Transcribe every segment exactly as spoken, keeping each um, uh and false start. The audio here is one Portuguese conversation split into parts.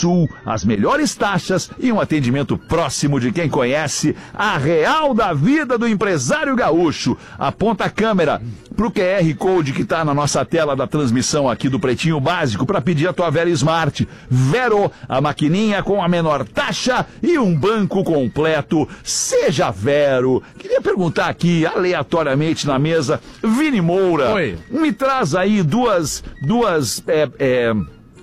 Banrisul, as melhores taxas e um atendimento próximo de quem conhece a real da vida do empresário gaúcho. Aponta a câmera pro Q R Code que tá na nossa tela da transmissão aqui do Pretinho Básico para pedir a tua Vero Smart. Vero, a maquininha com a menor taxa e um banco completo. Seja Vero. Queria perguntar aqui, aleatoriamente na mesa, Vini Moura. Oi. Me traz aí duas, duas, é, é...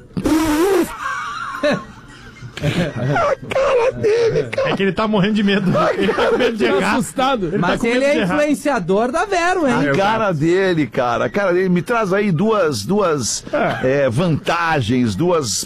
A cara dele, cara. É que ele tá morrendo de medo. Ele tá com medo de errar. assustado. Ele Mas tá com ele medo é de errar. influenciador da Vero, hein? A cara dele, cara. A cara dele. Me traz aí duas, duas é, vantagens, duas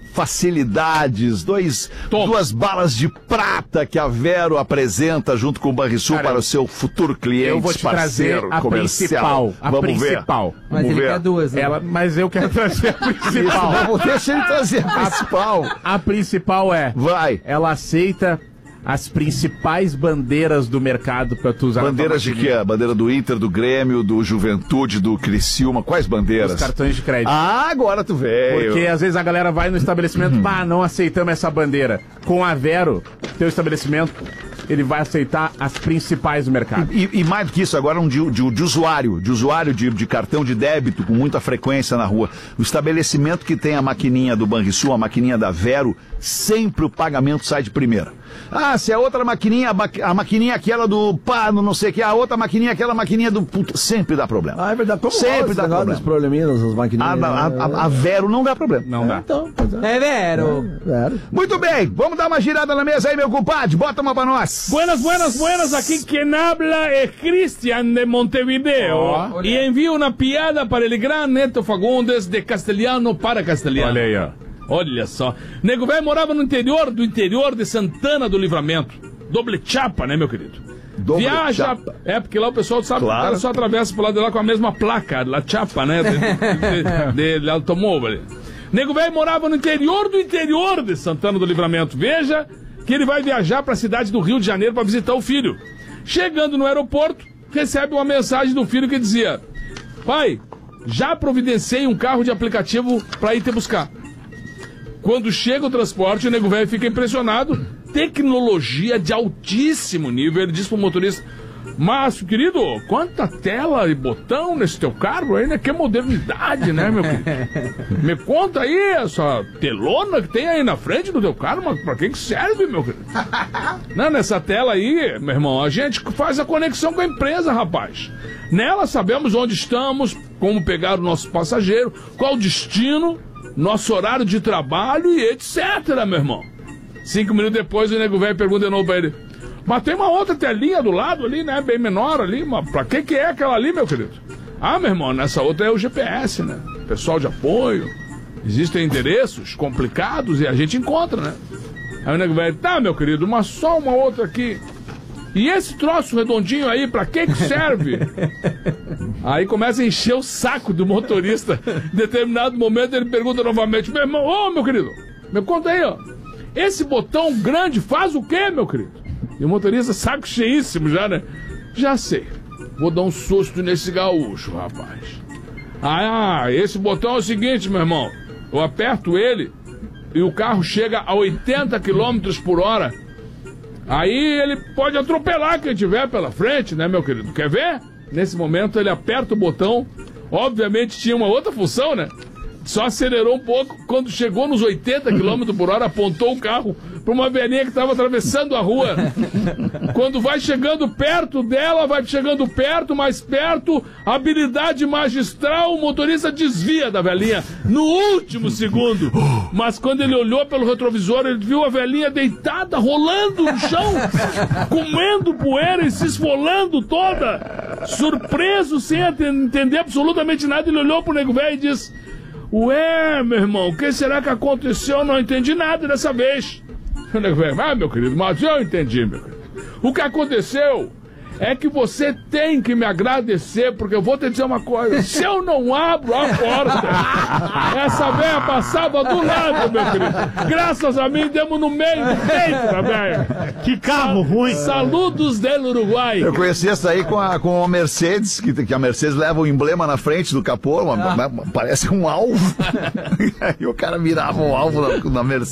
facilidades, dois, duas balas de prata que a Vero apresenta junto com o Banrisul Cara, para o seu futuro cliente, Eu vou te trazer parceiro, a comercial. principal. A Vamos principal. ver. Mas Vamos ele ver. quer duas, né? Ela, mas eu quero trazer a principal. Vamos, deixa ele trazer a principal. A principal é... Vai. Ela aceita as principais bandeiras do mercado pra tu usar. Bandeiras de quê? Bandeira do Inter, do Grêmio, do Juventude, do Criciúma. Quais bandeiras? Os cartões de crédito. Ah, agora tu veio. Porque às vezes a galera vai no estabelecimento, ah, não aceitamos essa bandeira. Com a Vero, teu estabelecimento, ele vai aceitar as principais do mercado. E, e mais do que isso, agora um de, de, de usuário, de usuário de, de cartão de débito com muita frequência na rua. O estabelecimento que tem a maquininha do Banrisul, a maquininha da Vero, sempre o pagamento sai de primeira. Ah, se a outra maquininha, a maquininha aquela do pá, não sei o que, a outra maquininha, aquela maquininha do puto, sempre dá problema. Ah, é verdade. Como sempre dá problema. Dos probleminhas, as A, maquininhas. a, a, a Vero não dá problema. Não dá. Então, pois é. É Vero. Vero. Muito bem, vamos dar uma girada na mesa aí, meu compadre. Bota uma pra nós. Buenas, buenas, buenas. Aquí quien habla es Cristian de Montevideo. Oh, y envío una piada para el gran Neto Fagundes de Castelhano para Castelhano. Olha aí, ó. Olha só. Nego velho morava no interior do interior de Santana do Livramento. Doble chapa, né, meu querido? Doble Viaja. chapa. É, porque lá o pessoal sabe que Claro. o cara só atravessa por lá de lá com a mesma placa, la chapa, né? De, de, de, de automóvel. Nego velho morava no interior do interior de Santana do Livramento. Veja que ele vai viajar para a cidade do Rio de Janeiro para visitar o filho. Chegando no aeroporto, recebe uma mensagem do filho que dizia: pai, já providenciei um carro de aplicativo para ir te buscar. Quando chega o transporte, o nego velho fica impressionado. Tecnologia de altíssimo nível. Ele diz pro motorista: Márcio, querido, quanta tela e botão nesse teu carro aí, né? Que modernidade, né, meu querido? Me conta aí essa telona que tem aí na frente do teu carro, mas pra que que serve, meu querido? Não, nessa tela aí, meu irmão, a gente faz a conexão com a empresa, rapaz. Nela sabemos onde estamos, como pegar o nosso passageiro, qual o destino, nosso horário de trabalho e etcétera, meu irmão. Cinco minutos depois, o nego velho pergunta de novo pra ele: mas tem uma outra telinha do lado ali, né? Bem menor ali. Mas pra que que é aquela ali, meu querido? Ah, meu irmão, nessa outra é o G P S, né? Pessoal de apoio. Existem endereços complicados e a gente encontra, né? Aí o nego velho: tá, meu querido, mas só uma outra aqui. E esse troço redondinho aí, pra que que serve? Aí começa a encher o saco do motorista. Em determinado momento ele pergunta novamente: meu irmão, ô, meu querido, me conta aí, ó. Esse botão grande faz o quê, meu querido? E o motorista, saco cheíssimo já, né? Já sei. Vou dar um susto nesse gaúcho, rapaz. Ah, esse botão é o seguinte, meu irmão. Eu aperto ele e o carro chega a oitenta quilômetros por hora. Aí ele pode atropelar quem tiver pela frente, né, meu querido? Quer ver? Nesse momento ele aperta o botão. Obviamente tinha uma outra função, né? Só acelerou um pouco. Quando chegou nos oitenta quilômetros por hora, apontou o carro para uma velhinha que estava atravessando a rua. Quando vai chegando perto dela, vai chegando perto, mais perto, habilidade magistral, o motorista desvia da velhinha no último segundo. Mas quando ele olhou pelo retrovisor, ele viu a velhinha deitada, rolando no chão, comendo poeira e se esfolando toda. Surpreso, sem entender absolutamente nada, ele olhou pro nego velho e disse: ué, meu irmão, o que será que aconteceu? Eu não entendi nada dessa vez. O nego velho: ah, meu querido, mas eu entendi, meu querido. O que aconteceu é que você tem que me agradecer, porque eu vou te dizer uma coisa: se eu não abro a porta, essa velha passava do lado, meu querido. Graças a mim, demos no meio do peito da velha. Que carro ruim. Saludos del Uruguai. Eu conheci essa aí com a, com a Mercedes, que, que a Mercedes leva o emblema na frente do capô, uma, uma, parece um alvo. E aí o cara virava um alvo na, na Mercedes.